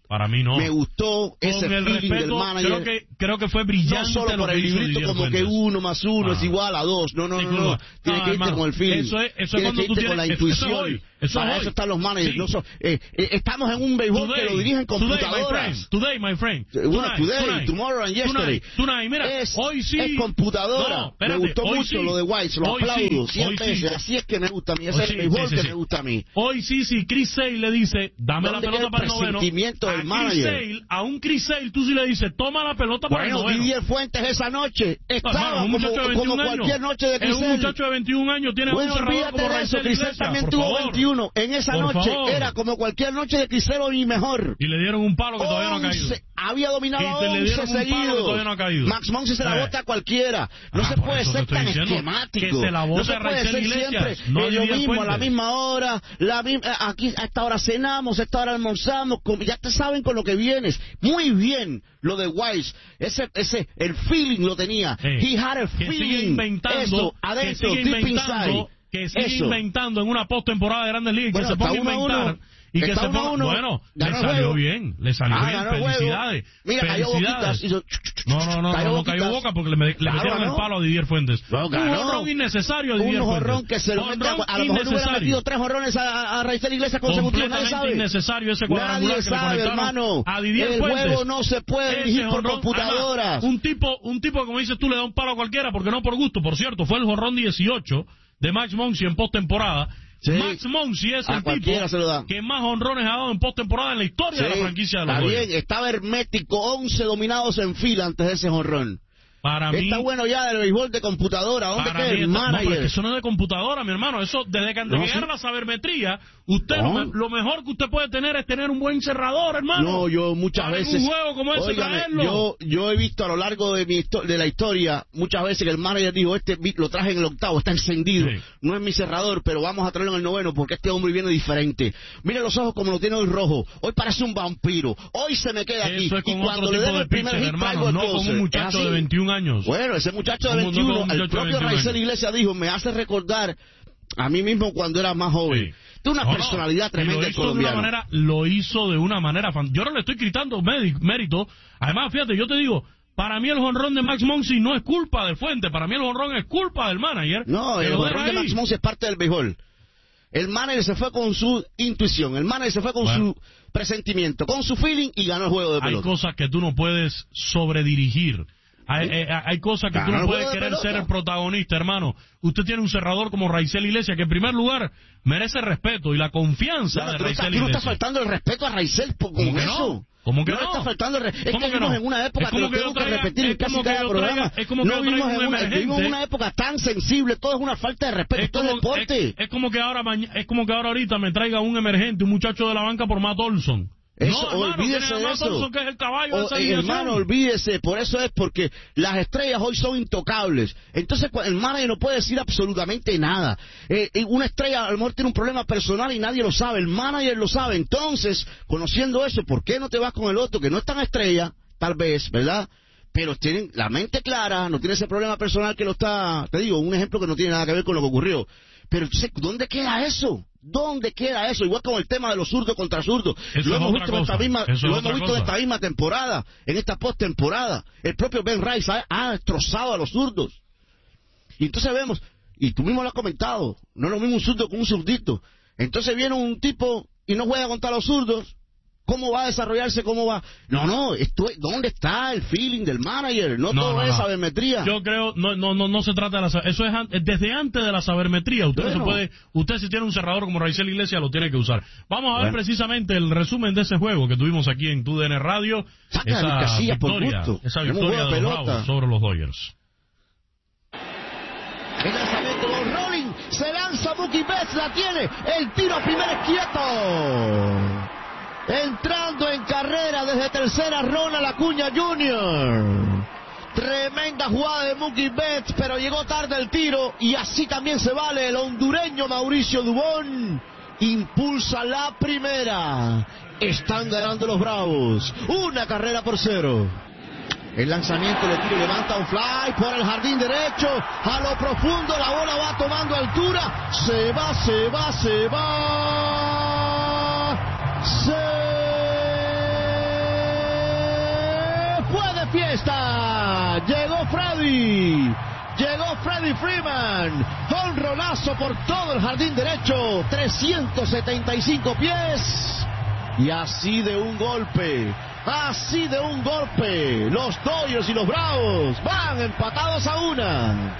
A: Para mí no.
B: Me gustó ese
A: Con el
B: feeling
A: respeto,
B: del manager.
A: Creo que, creo que fue brillante.
B: No solo
A: lo
B: por
A: que
B: el
A: hizo
B: librito
A: Didier
B: como
A: Fuentes.
B: que uno más uno
A: Ah.
B: es igual a dos. No, no,
A: Sí,
B: no, no.
A: no.
B: Tienes
A: No,
B: que irte
A: hermano,
B: con el feeling.
A: eso es- eso es
B: Tienes
A: cuando
B: que
A: tú
B: irte con la
A: tienes- eso- eso es
B: intuición.
A: hoy, eso
B: Para
A: es
B: eso
A: hoy.
B: están los managers.
A: Sí.
B: No son- eh, eh, estamos en un béisbol
A: Today,
B: que lo dirigen
A: today, my
B: computadoras.
A: friend. Today, my friend.
B: Bueno,
A: Tonight,
B: today,
A: tonight.
B: tomorrow and yesterday.
A: Tonight, tonight. Mira,
B: es,
A: hoy sí.
B: es computadora.
A: No, espérate,
B: me gustó
A: hoy
B: mucho
A: sí.
B: lo de White, lo
A: Hoy
B: aplaudo.
A: sí,
B: Cien
A: hoy
B: veces.
A: sí.
B: Así es que me gusta a mí. Ese
A: Hoy
B: es el
A: sí,
B: béisbol
A: sí, sí,
B: que
A: sí.
B: me gusta a mí.
A: Hoy sí, sí, Chris Sale le dice, dame la
B: ¿Dónde
A: pelota
B: queda el
A: para el noveno.
B: presentimiento del
A: A Chris
B: manager?
A: Sale, a un Chris Sale, tú sí le dices, toma la pelota para el
B: Bueno,
A: noveno.
B: Didier Fuentes esa noche
A: No,
B: estaba
A: hermano, un
B: como,
A: muchacho de
B: como
A: 21
B: cualquier
A: años.
B: noche de
A: Es un
B: Crisel.
A: muchacho de veintiún años, tiene
B: Bueno,
A: un cerrador
B: olvídate
A: como
B: de eso.
A: Raisel
B: Crisel
A: Iglesias,
B: también
A: por
B: tuvo
A: favor.
B: veintiuno. En esa
A: Por
B: noche
A: favor.
B: era como cualquier noche de Crisel y mejor.
A: Y le dieron un palo que todavía no ha caído.
B: once, había dominado
A: Y
B: a
A: te le
B: once
A: dieron un palo que
B: seguidos.
A: todavía no ha caído.
B: Max Monsi se la
A: Eh.
B: bota a cualquiera. No
A: Ah,
B: se
A: por
B: puede
A: eso te
B: ser
A: estoy
B: tan
A: diciendo
B: esquemático.
A: que se la
B: no
A: bote
B: se
A: a
B: puede
A: Raisel
B: ser
A: Iglesias,
B: siempre
A: no
B: eh, lo
A: Didier
B: mismo, a la
A: Fuentes.
B: misma hora. La mi- eh, aquí a esta hora cenamos, a esta hora almorzamos. com- Ya te saben con lo que vienes. Muy bien lo de Wise. Ese, ese, el feeling lo tenía.
A: Eh,
B: He had a
A: que sigue
B: feeling.
A: inventando,
B: Eso,
A: que
B: adentro,
A: sigue
B: deep
A: inventando,
B: inside.
A: que sigue
B: Eso.
A: inventando en una postemporada de Grandes Ligas,
B: Bueno,
A: que se ponga a
B: está uno a
A: inventar
B: uno.
A: y que
B: Está
A: se
B: uno a
A: ponga,
B: uno.
A: bueno, le
B: Ganó el
A: salió
B: juego.
A: bien, le salió
B: Ah,
A: bien,
B: ganó el juego.
A: felicidades,
B: Mira, cayó
A: felicidades.
B: boquitas, hizo-
A: No, no, no,
B: cayó
A: no, no cayó
B: boquitas.
A: boca porque le, me- le
B: Claro,
A: metieron
B: ganó.
A: el palo a Didier Fuentes.
B: No,
A: Un
B: ganó.
A: jonrón innecesario a Didier
B: Un
A: Fuentes.
B: jorrón que se lo mete a,
A: Jonrón
B: a lo mejor no hubiera
A: innecesario.
B: metido tres jorrones a, a, a Raisel Iglesias consecutivos, nadie
A: Completamente
B: sabe.
A: innecesario ese cuadrangular
B: Nadie
A: que le
B: sabe,
A: conectaron
B: hermano.
A: a Didier
B: El
A: Fuentes.
B: juego no se puede
A: Ese
B: dirigir por
A: jonrón,
B: computadoras.
A: además, un tipo, un tipo, como dices tú, le da un palo a cualquiera porque no por gusto. Por cierto, fue el jorrón dieciocho de Max Monsi en postemporada.
B: Sí.
A: Max Monsi es
B: A
A: el
B: cualquiera
A: tipo
B: se lo da.
A: que más honrones ha dado en postemporada en la historia de la
B: Sí,
A: franquicia de los
B: está
A: Dodgers.
B: bien, estaba hermético, once dominados en fila antes de ese jonrón.
A: Para mí,
B: Está bueno ya del béisbol de computadora. ¿Dónde
A: para
B: queda
A: mí
B: el
A: está- no, pero es
B: manager?
A: que eso no es de computadora, mi hermano. Eso, desde que
B: No,
A: llegara
B: sí.
A: la sabermetría, usted
B: No.
A: lo, me- lo mejor que usted puede tener es tener un buen cerrador, hermano.
B: No, yo muchas
A: Para
B: veces.
A: un juego como ese,
B: Óigame,
A: traerlo.
B: yo, yo he visto a lo largo de mi histo- de la historia muchas veces que el manager dijo: Este vi- lo traje en el octavo, está encendido.
A: Sí.
B: No es mi cerrador, pero vamos a traerlo en el noveno porque este hombre viene diferente. Mire los ojos como lo tiene hoy rojo. Hoy parece un vampiro. Hoy se me queda aquí.
A: Eso es
B: y
A: con
B: cuando
A: otro
B: le
A: tipo
B: den
A: de
B: el primer
A: pitcher,
B: hit,
A: hermano,
B: traigo el
A: no con
B: closer.
A: un
B: ¿Es
A: muchacho
B: así?
A: de veintiún años.
B: Bueno, ese muchacho de
A: Como- no con
B: veintiuno,
A: un
B: el
A: muchacho de
B: propio
A: veintiún
B: Raisel
A: años.
B: Iglesias dijo: me hace recordar a mí mismo cuando era más joven.
A: Sí.
B: Tiene una
A: No, no,
B: personalidad
A: y
B: tremenda
A: lo
B: el
A: hizo de una
B: colombiano.
A: manera, lo hizo de una manera fan- yo no le estoy gritando medi- mérito. Además, fíjate, yo te digo, para mí el jonrón de Max Monsi no es culpa del Fuente, para mí el jonrón es culpa del manager.
B: No,
A: que
B: el
A: lo
B: jonrón
A: deja
B: de
A: ahí.
B: Max Monsi es parte del béisbol. El manager se fue con su intuición, el manager se fue con
A: Bueno.
B: su presentimiento, con su feeling y ganó el juego de
A: Hay
B: pelota.
A: cosas que tú no puedes sobredirigir. Hay, eh, hay cosas que tú
B: Ganó
A: no
B: el
A: puedes
B: juego de
A: querer
B: pelota.
A: ser el protagonista, hermano. Usted tiene un cerrador como Raisel Iglesias, que en primer lugar merece respeto y la confianza
B: Claro,
A: de
B: tú, no estás,
A: Raisel
B: tú no estás
A: Iglesias.
B: faltando el respeto a Raisel por-
A: ¿Cómo
B: con
A: que
B: eso.
A: no? ¿Cómo que
B: no?
A: no?
B: está faltando el respeto. Es
A: ¿Cómo
B: que
A: que
B: vivimos
A: no?
B: en una época
A: Es
B: que
A: como
B: lo
A: que yo
B: tengo que
A: traiga-
B: repetir en
A: es
B: casi
A: como que
B: cada
A: yo
B: programa.
A: traiga- es como que
B: no
A: yo
B: vivimos
A: traiga
B: en
A: un
B: una, vivimos en
A: emergente.
B: una época tan sensible, todo es una falta de respeto,
A: Es
B: todo es
A: como,
B: deporte.
A: es, es como que ahora maña- es como que ahora ahorita me traiga un emergente, un muchacho de la banca por Matt Olson.
B: Eso,
A: no, hermano,
B: olvídese
A: tiene a
B: de
A: Matt
B: eso.
A: Olson, que es el caballo de
B: O,
A: esa
B: eh,
A: alineación.
B: hermano, olvídese, por eso es porque las estrellas hoy son intocables. Entonces cu- el manager no puede decir absolutamente nada. Eh, eh, una estrella a lo mejor tiene un problema personal y nadie lo sabe, el manager lo sabe. Entonces, conociendo eso, ¿por qué no te vas con el otro que no es tan estrella, tal vez, ¿verdad? Pero tienen la mente clara, no tiene ese problema personal que lo está, te digo, un ejemplo que no tiene nada que ver con lo que ocurrió. Pero entonces, ¿dónde queda eso? ¿Dónde queda eso? Igual con el tema de los zurdos contra zurdos.
A: Eso
B: Lo
A: es
B: hemos
A: otra
B: visto en esta
A: cosa.
B: misma,
A: Eso es
B: lo
A: otra
B: hemos visto
A: cosa.
B: en esta misma temporada, en esta postemporada. El propio Ben Rice ha, ha destrozado a los zurdos. Y entonces vemos, y tú mismo lo has comentado, no es lo mismo un zurdo que un zurdito. Entonces viene un tipo y no juega contra los zurdos. ¿Cómo va a desarrollarse? ¿Cómo va? No, no, esto es, ¿dónde está el feeling del manager? No,
A: No,
B: todo
A: no,
B: es
A: no.
B: sabermetría.
A: Yo creo, no, no, no, no se trata de la sa- eso es an- desde antes de la sabermetría. Usted no
B: Bueno.
A: se puede, usted si tiene un cerrador como Raisel Iglesias lo tiene que usar. Vamos a ver
B: Bueno.
A: precisamente el resumen de ese juego que tuvimos aquí en T U D N Radio.
B: Saca
A: Esa
B: las casillas por
A: victoria,
B: gusto.
A: esa
B: Tenemos
A: victoria
B: buena
A: de los
B: pelota.
A: Bravos sobre los Dodgers.
B: El lanzamiento de Rolling, se lanza Mookie Betts, la tiene, el tiro a primera quieto. Entrando en carrera desde tercera, Ronald Acuña junior Tremenda jugada de Mookie Betts, pero llegó tarde el tiro y así también se vale. El hondureño Mauricio Dubón impulsa la primera. Están ganando los Bravos, una carrera por cero. El lanzamiento de tiro levanta un fly por el jardín derecho, a lo profundo la bola va tomando altura, se va, se va, se va, se fiesta. Llegó Freddy. Llegó Freddie Freeman. Jonronazo por todo el jardín derecho. trescientos setenta y cinco pies. Y así de un golpe. Así de un golpe. Los Dodgers y los Bravos van empatados a una.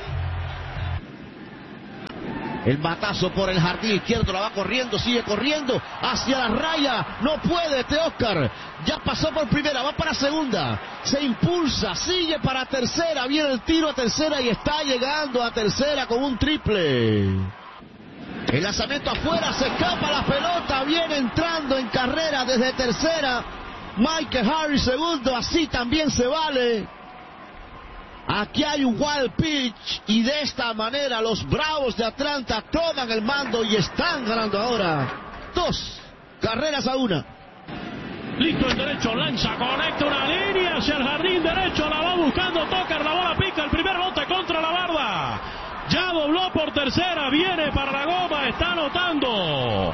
B: El batazo por el jardín izquierdo, la va corriendo, sigue corriendo hacia la raya, no puede Teóscar, ya pasó por primera, va para segunda, se impulsa, sigue para tercera, viene el tiro a tercera y está llegando a tercera con un triple. El lanzamiento afuera, se escapa la pelota, viene entrando en carrera desde tercera, Michael Harris segundo, así también se vale. Aquí hay un wild pitch y de esta manera los Bravos de Atlanta toman el mando y están ganando ahora dos carreras a una.
F: Listo el derecho, lanza, conecta una línea hacia el jardín derecho, la va buscando Tucker, la bola pica, el primer bote contra la barda. Ya dobló por tercera, viene para la goma, está anotando.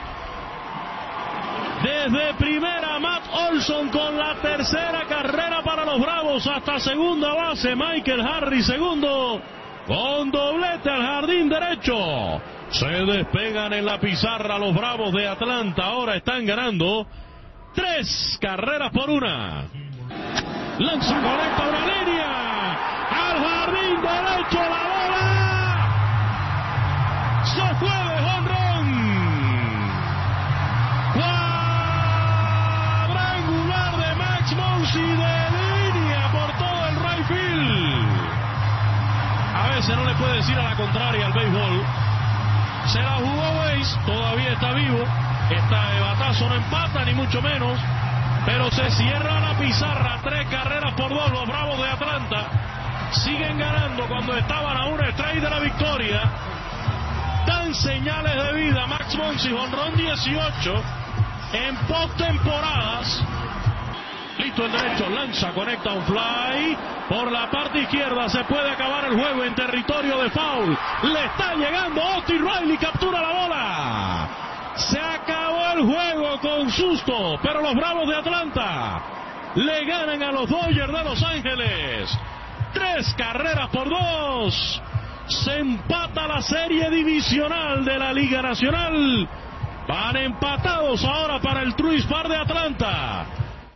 F: Desde primera, Matt Olson con la tercera carrera para los Bravos. Hasta segunda base, Michael Harris segundo. Con doblete al jardín derecho. Se despegan en la pizarra los Bravos de Atlanta. Ahora están ganando tres carreras por una. Lanza, conecta una línea. Al jardín derecho la bola. Se fue de jonrón. Y de línea por todo el right field. A veces no le puede decir a la contraria al béisbol. Se la jugó Weiss, todavía está vivo. Está de batazo, no empata ni mucho menos. Pero se cierra la pizarra, tres carreras por dos. Los Bravos de Atlanta siguen ganando cuando estaban a una strike de la victoria. Dan señales de vida. Max Muncy, jonrón dieciocho en postemporadas. Listo el derecho, lanza, conecta un fly por la parte izquierda, se puede acabar el juego en territorio de foul. Le está llegando Austin Riley, captura la bola. Se acabó el juego con susto, pero los Bravos de Atlanta le ganan a los Dodgers de Los Ángeles. Tres carreras por dos. Se empata la serie divisional de la Liga Nacional. Van empatados ahora para el Truist Park de Atlanta.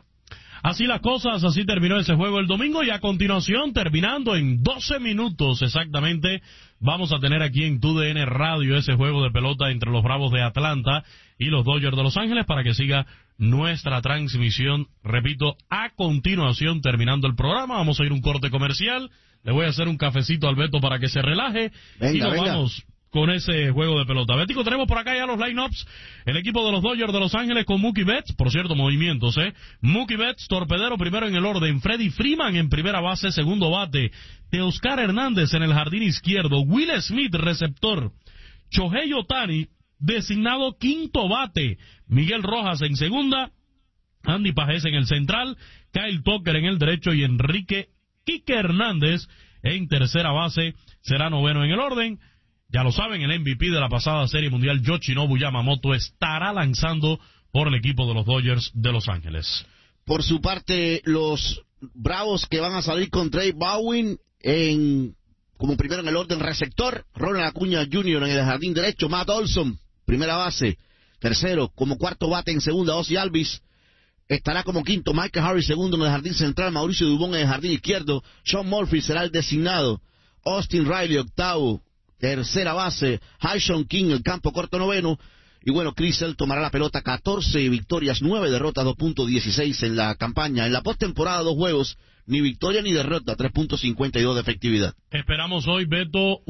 F: Así las cosas, así terminó ese juego el domingo y a continuación, terminando en doce minutos exactamente, vamos a tener aquí en T U D N Radio ese juego de pelota entre los Bravos de Atlanta y los Dodgers de Los Ángeles para que siga nuestra transmisión. Repito, a continuación, terminando el programa, vamos a ir a un corte comercial, le voy a hacer un cafecito al Beto para que se relaje venga, y nos venga. vamos con ese juego de pelota. Bético, tenemos por acá ya los lineups. El equipo de los Dodgers de Los Ángeles con Mookie Betts, por cierto, movimientos, ¿eh? Mookie Betts, torpedero primero en el orden. Freddie Freeman en primera base, segundo bate. Teoscar Hernández en el jardín izquierdo. Will Smith, receptor. Shohei Ohtani, designado quinto bate. Miguel Rojas en segunda. Andy Pajés en el central. Kyle Tucker en el derecho y Enrique Quique Hernández en tercera base. Será noveno en el orden. Ya lo saben, el M V P de la pasada Serie Mundial, Yoshinobu Yamamoto, estará lanzando por el equipo de los Dodgers de Los Ángeles.
B: Por su parte, los Bravos que van a salir con Trey Baldwin en, como primero en el orden receptor, Ronald Acuña junior en el jardín derecho, Matt Olson, primera base, tercero, como cuarto bate en segunda, Ozzie Albies, estará como quinto, Michael Harris segundo en el jardín central, Mauricio Dubón en el jardín izquierdo, Sean Murphy será el designado, Austin Riley octavo, tercera base, Hyson King, el campo corto noveno, y bueno, Chris Sale tomará la pelota, catorce victorias, nueve derrotas, dos punto dieciséis en la campaña. En la postemporada, dos juegos, ni victoria ni derrota, tres punto cincuenta y dos de efectividad.
A: Esperamos hoy, Beto,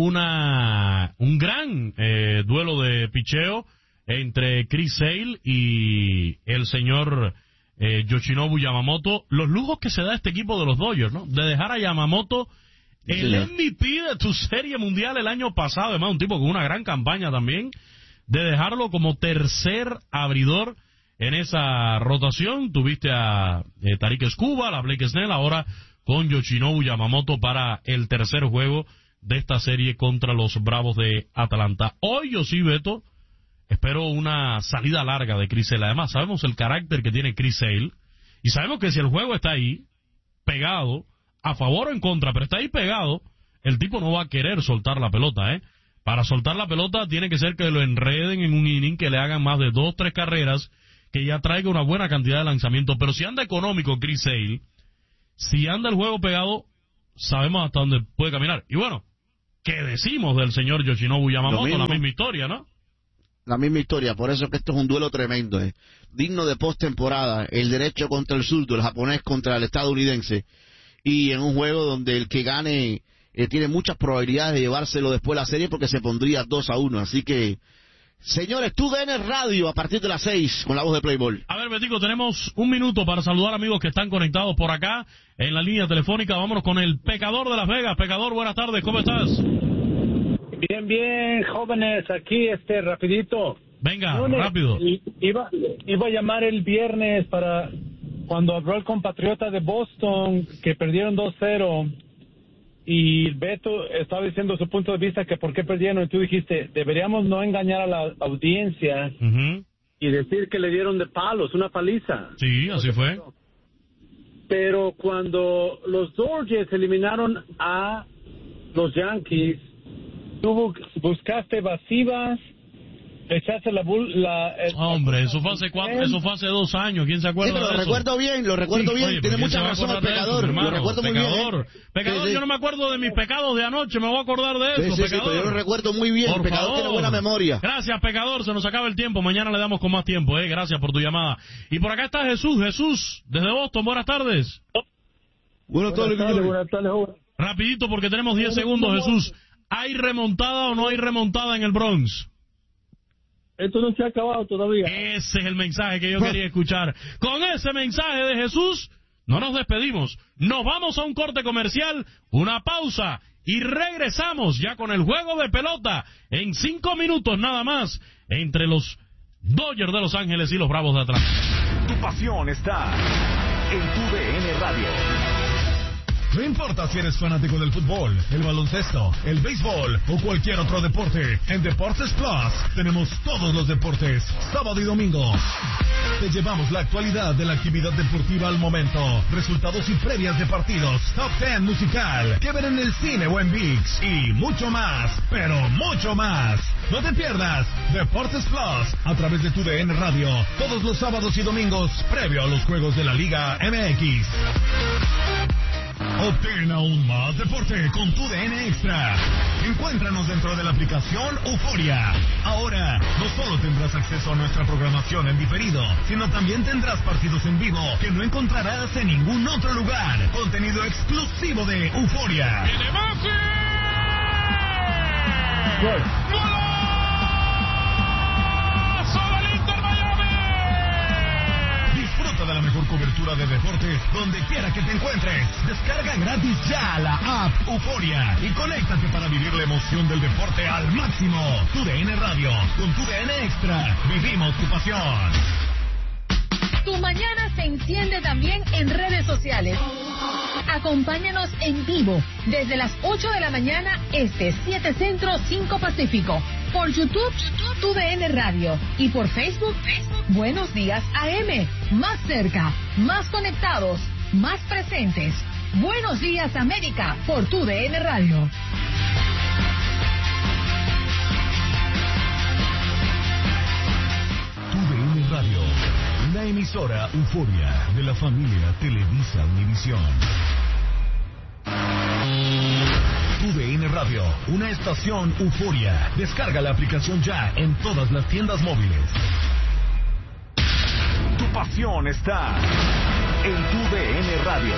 A: una un gran eh, duelo de picheo entre Chris Sale y el señor eh, Yoshinobu Yamamoto. Los lujos que se da este equipo de los Dodgers, ¿no? De dejar a Yamamoto, el M V P de tu Serie Mundial el año pasado, además un tipo con una gran campaña también, de dejarlo como tercer abridor en esa rotación. Tuviste a eh, Tarik Skubal, a Blake Snell, ahora con Yoshinobu Yamamoto para el tercer juego de esta serie contra los Bravos de Atlanta. Hoy yo sí, Beto, espero una salida larga de Chris Sale. Además, sabemos el carácter que tiene Chris Sale y sabemos que si el juego está ahí, pegado a favor o en contra, pero está ahí pegado, el tipo no va a querer soltar la pelota, ¿eh? Para soltar la pelota tiene que ser que lo enreden en un inning, que le hagan más de dos, tres carreras, que ya traiga una buena cantidad de lanzamientos. Pero si anda económico Chris Sale, si anda el juego pegado, sabemos hasta dónde puede caminar. Y bueno, ¿qué decimos del señor Yoshinobu Yamamoto? La misma historia, ¿no?
B: La misma historia, por eso es que esto es un duelo tremendo, ¿eh? Digno de postemporada, el derecho contra el zurdo, el japonés contra el estadounidense, y en un juego donde el que gane eh, tiene muchas probabilidades de llevárselo después de la serie porque se pondría dos a uno, así que, señores, T U D N Radio a partir de las seis con la voz de Playboy.
A: A ver, Betico, tenemos un minuto para saludar amigos que están conectados por acá en la línea telefónica. Vámonos con el Pecador de Las Vegas. Pecador, buenas tardes, ¿cómo estás?
R: Bien, bien, jóvenes, aquí, este, rapidito.
A: Venga,
R: Lunes,
A: rápido.
R: Iba, iba a llamar el viernes para cuando habló el compatriota de Boston, que perdieron dos cero, y Beto estaba diciendo su punto de vista que por qué perdieron, y tú dijiste, deberíamos no engañar a la audiencia uh-huh. y decir que le dieron de palos, una paliza.
A: Sí, así fue.
R: Pero cuando los Dodgers eliminaron a los Yankees, tú buscaste evasivas, echaste la... la el,
A: Hombre, eso fue hace cuatro, eso fue hace dos años, ¿quién se acuerda
B: sí, pero
A: de
B: lo
A: eso?
B: recuerdo bien, lo recuerdo
A: sí,
B: bien,
A: oye,
B: tiene mucha razón el Pecador,
A: eso,
B: lo recuerdo muy
A: pecador.
B: bien. ¿eh?
A: Pecador,
B: sí, sí.
A: yo no me acuerdo de mis pecados de anoche, me voy a acordar de eso,
B: sí, sí,
A: Pecador.
B: Sí, yo lo recuerdo muy bien,
A: por
B: el Pecador
A: favor.
B: tiene buena memoria.
A: Gracias, Pecador, se nos acaba el tiempo, mañana le damos con más tiempo, eh, gracias por tu llamada. Y por acá está Jesús, Jesús, desde Boston, buenas tardes.
B: Buenas tardes,
R: buenas tardes.
A: Rapidito porque tenemos diez segundos, Jesús. ¿Hay remontada o no hay remontada en el Bronx?
R: Esto no se ha acabado todavía.
A: Ese es el mensaje que yo quería escuchar. Con ese mensaje de Jesús, no nos despedimos. Nos vamos a un corte comercial, una pausa, y regresamos ya con el juego de pelota en cinco minutos nada más entre los Dodgers de Los Ángeles y los Bravos de Atlanta.
C: Tu pasión está en tu D N Radio. No importa si eres fanático del fútbol, el baloncesto, el béisbol o cualquier otro deporte, en Deportes Plus tenemos todos los deportes, sábado y domingo. Te llevamos la actualidad de la actividad deportiva al momento, resultados y previas de partidos, top ten musical, que ver en el cine o en ViX, y mucho más, pero mucho más. No te pierdas Deportes Plus a través de tu D N Radio, todos los sábados y domingos, previo a los juegos de la Liga M X. Obtén aún más deporte con tu D N Extra. Encuéntranos dentro de la aplicación Euforia. Ahora, no solo tendrás acceso a nuestra programación en diferido, sino también tendrás partidos en vivo que no encontrarás en ningún otro lugar. Contenido exclusivo de Euforia.
F: ¡Gol!
C: Disfruta de la mejor cobertura de deportes donde quiera que te encuentres. Descarga gratis ya la app Euforia y conéctate para vivir la emoción del deporte al máximo. Tu D N Radio, con tu D N Extra, vivimos tu pasión.
S: Tu mañana se enciende también en redes sociales. Acompáñanos en vivo desde las ocho de la mañana este, siete Centro, cinco Pacífico. Por YouTube, Tu D N Radio. Y por Facebook, Facebook, Buenos Días A M. Más cerca, más conectados, más presentes. Buenos Días América por Tu D N Radio.
C: Tu D N Radio, una emisora Euforia de la familia Televisa Univisión. Tu D N Radio, una estación Euforia. Descarga la aplicación ya en todas las tiendas móviles. Tu pasión está en Tu D N Radio.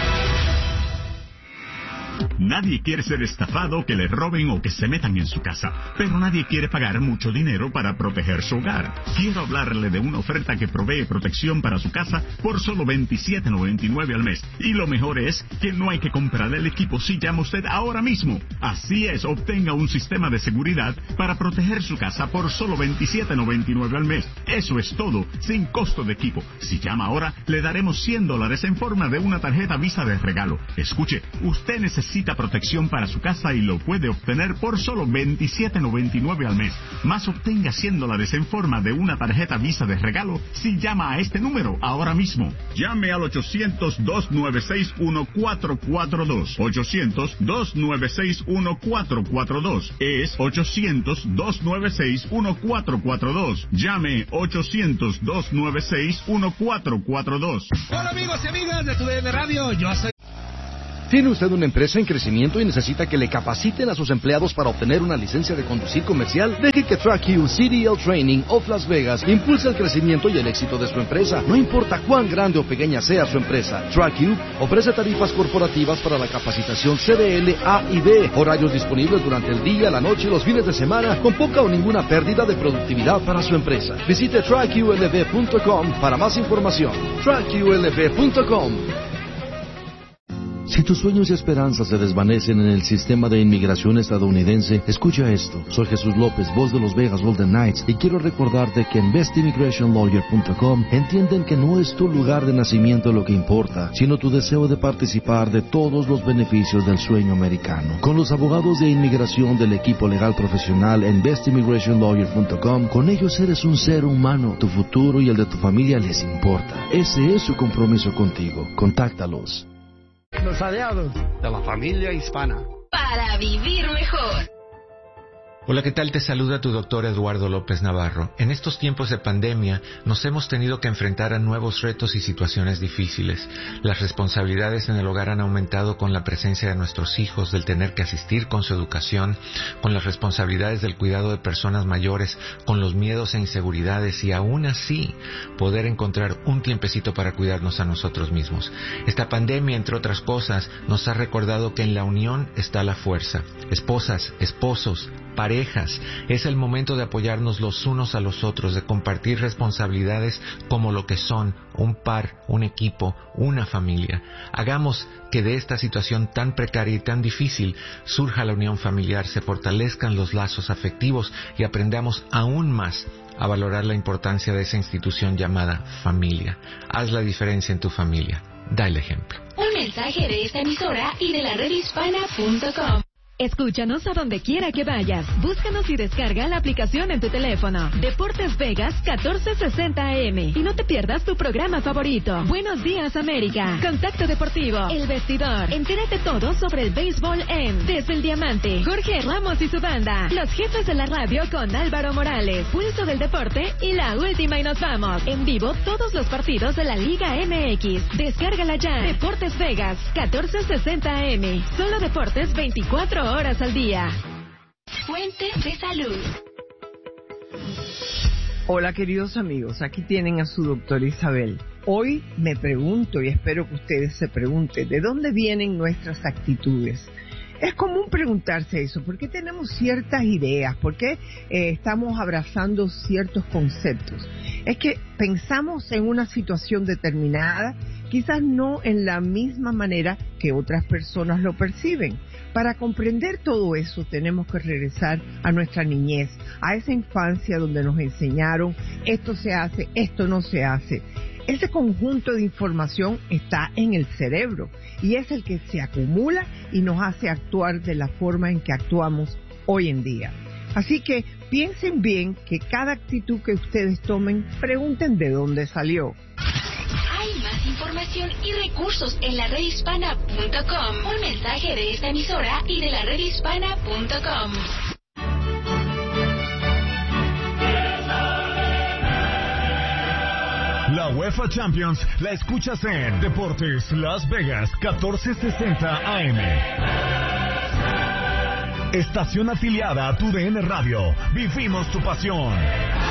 T: Nadie quiere ser estafado, que le roben o que se metan en su casa, pero nadie quiere pagar mucho dinero para proteger su hogar. Quiero hablarle de una oferta que provee protección para su casa por solo veintisiete noventa y nueve al mes. Y lo mejor es que no hay que comprar el equipo si llama usted ahora mismo. Así es, obtenga un sistema de seguridad para proteger su casa por solo veintisiete noventa y nueve al mes. Eso es todo, sin costo de equipo. Si llama ahora, le daremos cien dólares en forma de una tarjeta Visa de regalo. Escuche, usted necesita necesita protección para su casa y lo puede obtener por solo veintisiete noventa y nueve al mes. Más obtenga cien dólares en forma de una tarjeta Visa de regalo si llama a este número ahora mismo. Llame al ochocientos, dos nueve seis, uno cuatro cuatro dos. ochocientos, dos nueve seis, uno cuatro cuatro dos. Es ochocientos, dos nueve seis, uno cuatro cuatro dos. Llame ochocientos, dos nueve seis, uno cuatro cuatro dos.
U: Hola amigos y amigas de tu D N Radio, yo soy...
I: ¿Tiene usted una empresa en crecimiento y necesita que le capaciten a sus empleados para obtener una licencia de conducir comercial? Deje que TrackU C D L Training of Las Vegas impulse el crecimiento y el éxito de su empresa. No importa cuán grande o pequeña sea su empresa, TrackU ofrece tarifas corporativas para la capacitación C D L, A y B, horarios disponibles durante el día, la noche y los fines de semana, con poca o ninguna pérdida de productividad para su empresa. Visite track U L V punto com para más información. track U L V punto com. Si tus sueños y esperanzas se desvanecen en el sistema de inmigración estadounidense, escucha esto. Soy Jesús López, voz de los Vegas Golden Knights, y quiero recordarte que en best immigration lawyer punto com entienden que no es tu lugar de nacimiento lo que importa, sino tu deseo de participar de todos los beneficios del sueño americano. Con los abogados de inmigración del equipo legal profesional en best immigration lawyer punto com, con ellos eres un ser humano. Tu futuro y el de tu familia les importa. Ese es su compromiso contigo. Contáctalos.
V: Los aliados de la familia hispana.
P: Para vivir mejor.
W: Hola, ¿qué tal? Te saluda tu doctor Eduardo López Navarro. En estos tiempos de pandemia nos hemos tenido que enfrentar a nuevos retos y situaciones difíciles. Las responsabilidades en el hogar han aumentado con la presencia de nuestros hijos, del tener que asistir con su educación, con las responsabilidades del cuidado de personas mayores, con los miedos e inseguridades y aún así poder encontrar un tiempecito para cuidarnos a nosotros mismos. Esta pandemia, entre otras cosas, nos ha recordado que en la unión está la fuerza. Esposas, esposos, parejas, es el momento de apoyarnos los unos a los otros, de compartir responsabilidades como lo que son, un par, un equipo, una familia. Hagamos que de esta situación tan precaria y tan difícil surja la unión familiar, se fortalezcan los lazos afectivos y aprendamos aún más a valorar la importancia de esa institución llamada familia. Haz la diferencia en tu familia. Da el ejemplo.
P: Un mensaje de esta emisora y de la red hispana punto com.
Q: Escúchanos a donde quiera que vayas. Búscanos y descarga la aplicación en tu teléfono. Deportes Vegas catorce sesenta A M. Y no te pierdas tu programa favorito. Buenos días, América. Contacto Deportivo. El Vestidor. Entérate todo sobre el béisbol en Desde el Diamante. Jorge Ramos y su banda. Los jefes de la radio con Álvaro Morales. Pulso del Deporte y la última y nos vamos. En vivo todos los partidos de la Liga M X. Descárgala ya. Deportes Vegas catorce sesenta A M. Solo deportes veinticuatro horas al día.
P: Fuente de salud.
X: Hola queridos amigos, aquí tienen a su doctora Isabel. Hoy me pregunto y espero que ustedes se pregunten, ¿de dónde vienen nuestras actitudes? Es común preguntarse eso, ¿por qué tenemos ciertas ideas? ¿Por qué eh, estamos abrazando ciertos conceptos? Es que pensamos en una situación determinada, quizás no en la misma manera que otras personas lo perciben. Para comprender todo eso tenemos que regresar a nuestra niñez, a esa infancia donde nos enseñaron esto se hace, esto no se hace. Ese conjunto de información está en el cerebro y es el que se acumula y nos hace actuar de la forma en que actuamos hoy en día. Así que piensen bien que cada actitud que ustedes tomen, pregunten de dónde salió.
P: Hay más información y recursos en la red hispana punto com. Un mensaje de esta emisora y de la red hispana punto com.
C: La UEFA Champions la escuchas en Deportes Las Vegas catorce sesenta A M. Estación afiliada a tu D N Radio. Vivimos tu pasión.